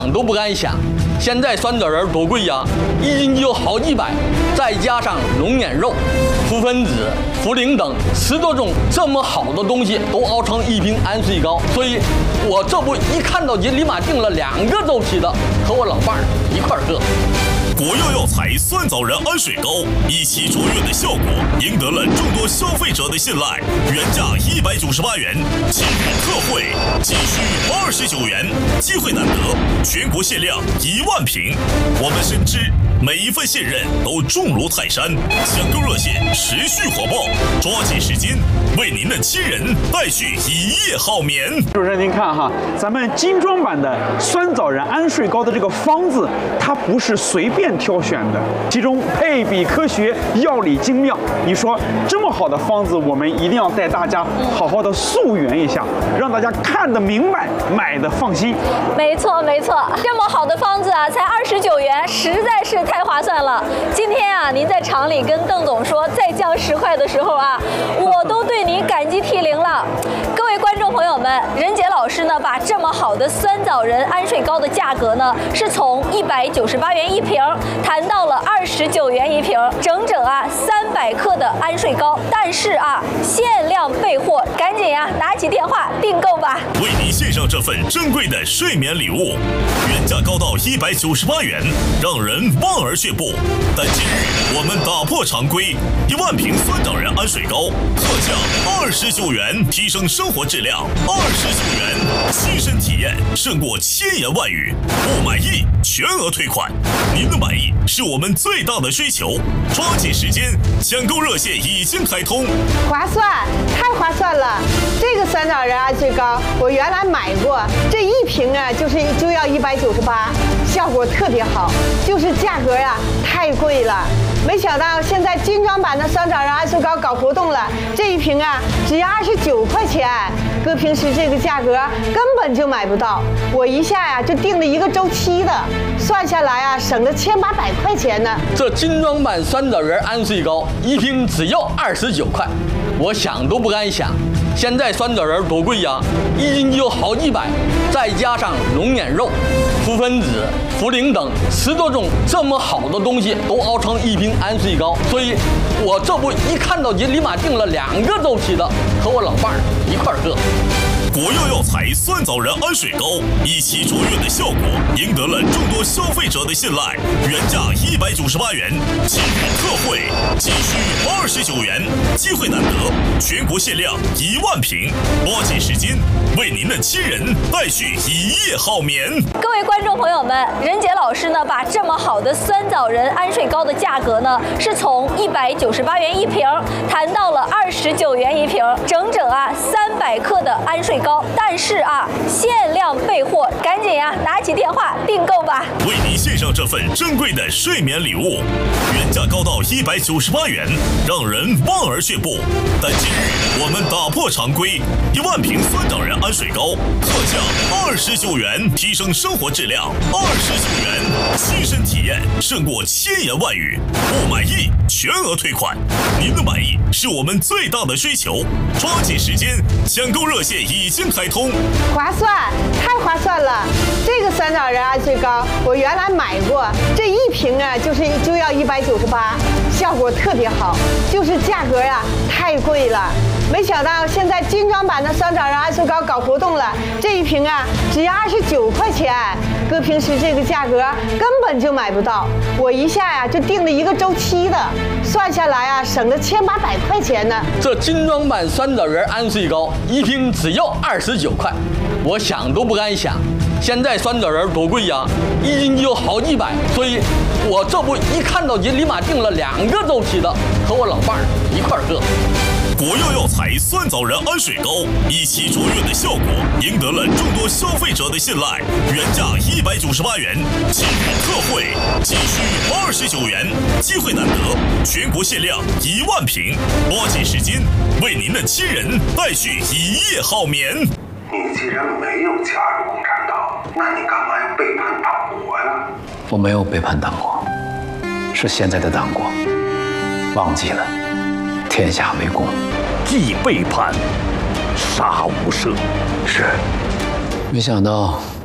都不敢想，现在酸枣仁多贵呀，1斤就好几百，再加上龙眼肉、麸分子、茯苓等10多种这么好的东西都熬成一瓶安睡膏，所以我这不一看到就立马订了2个周期的，和我老伴儿一块儿喝。 国药药材酸枣仁安睡膏一起卓越的效果，赢得了众多消费者的信赖。原价198元，今日特惠仅需29元，机会难得，全国限量1万瓶。我们深知每一份信任都重如泰山，抢购热线持续火爆，抓紧时间为您的亲人带去一夜好眠。 主持人，您看哈，咱们精装版的酸枣仁安睡膏的这个方子，它不是随便挑选的，其中配比科学，药理精妙。你说这么好的方子，我们一定要带大家好好的溯源一下，让大家看得明白，买的放心。 没错没错，这么好的方子啊，才29元，实在是太划算了。今天啊，您在厂里跟邓总说再降10块的时候啊，我都对您感激涕零了。各位观众朋友们，任杰老师呢，把这么好的酸枣仁安睡膏的价格呢，是从198元1瓶谈到了29元1瓶，整整啊300克的安睡膏。但是啊，限量备货，赶紧啊拿起电话订购吧。 为您献上这份珍贵的睡眠礼物，原价高到198元，让人望而却步。但今日我们打破常规，1万瓶酸枣仁安睡膏特价29元，提升生活质量。29元，亲身体验胜过千言万语。不满意全额退款，您的满意是我们最大的需求。抓紧时间，抢购热线已经开通。 划算，太划算了！这个酸枣仁安睡膏我原来买过，这1瓶啊就要198，效果特别好，就是价格呀太贵了。没想到现在精装版的酸枣仁安睡膏搞活动了，这1瓶啊只要29块钱，搁平时这个价格根本就买不到。我一下呀就订了1个周期的，算下来啊省了1800块钱呢。 这精装版酸枣仁安睡膏1瓶只要29块，我想都不敢想。现在酸枣仁多贵呀，1斤就好几百，再加上龙眼肉、麸分子、茯苓等10多种这么好的东西都熬成一瓶安睡膏，所以我这不一看到就立马订了2个周期的，和我老伴儿一块儿喝。 国药药材酸枣仁安睡膏一起卓越的效果，赢得了众多消费者的信赖。原价198元，今日特惠仅需29元，机会难得，全国限量1万瓶，抓紧时间为您的亲人带去一夜好眠。 各位观众朋友们，任杰老师呢，把这么好的酸枣仁安睡膏的价格呢，是从198元1瓶谈到了29元1瓶，整整啊300克的安睡膏。但是啊，限量备货，赶紧啊拿起电话订购吧。 为您献上这份珍贵的睡眠礼物，原价高到198元，让人望而却步。但今日我们打破常规，1万瓶酸枣仁安睡膏特价29元，提升生活质量。29元，亲身体验胜过千言万语。不满意全额退款，您的满意是我们最大的需求。抓紧时间，抢购热线已经开通。 划算，太划算了！这个酸枣仁安睡膏我原来买过，这1瓶啊就要198，效果特别好，就是价格呀太贵了。没想到现在精装版的酸枣仁安睡膏搞活动了，这1瓶啊只要29块钱，搁平时这个价格根本就买不到。我一下呀就订了1个周期的，算下来啊省了1800块钱呢。 这精装版酸枣仁安睡膏1瓶只要29块，我想都不敢想。现在酸枣仁多贵呀，1斤就好几百，所以我这不一看到就立马订了2个周期的，和我老伴儿一块儿喝。 国药药材酸枣仁安睡膏一起卓越的效果，赢得了众多消费者的信赖。原价198元，今日特惠仅需29元，机会难得，全国限量1万瓶，抓紧时间为您的亲人带去一夜好眠。 你既然没有加入共产党，那你干嘛要背叛党国呀？ 我没有背叛党国，是现在的党国忘记了天下为公， 既背叛，杀无赦。 是。没想到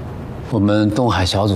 我们东海小组